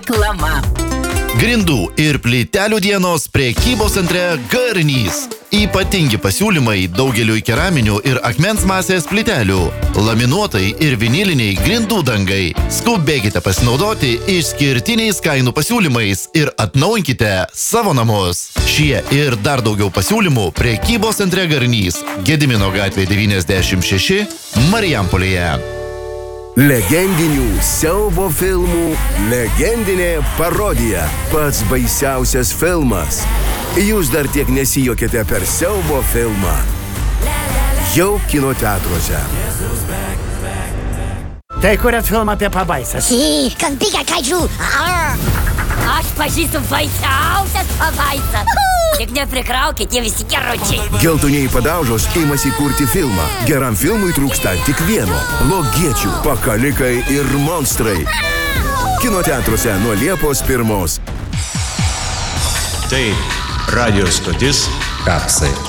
Reklama. Grindų ir plytelių dienos prekybos centre Garnys. Ypatingi pasiūlymai daugeliui keraminių ir akmens masės plytelių, laminuotai ir viniliniai grindų dangai. Skubėkite pasinaudoti išskirtiniais kainų pasiūlymais ir atnaujinkite savo namus. Šie ir dar daugiau pasiūlymų prekybos centre Garnys, Gedimino gatvė 96, Marijampolėje. Legendinių siaubo filmų legendinė parodija. Pats baisiausias filmas. Jūs dar tiek nesijokėte per siaubo filmą. Jau kino teatruose. Tai kuriat filmą apie pabaisas? Kan piga kaidžų. Aš pažįstu baisiausias pabaisas. Tik neprikraukit, jie visi geročiai. Geltonieji padaužos imasi kurti filmą. Geram filmui trūksta tik vieno. Blogiečių, pakalikai ir monstrai. Kino teatruose nuo Liepos 1. Tai radio stotis Kapsai.